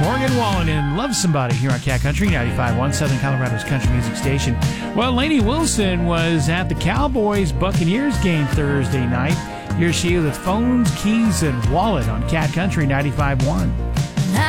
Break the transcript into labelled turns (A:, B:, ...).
A: Morgan Wallen and Love Somebody here on Cat Country 95.1, Southern Colorado's country music station. Well, Lainey Wilson was at the Cowboys-Buccaneers game Thursday night. Here she is with Phones, Keys, and Wallet on Cat Country 95.1.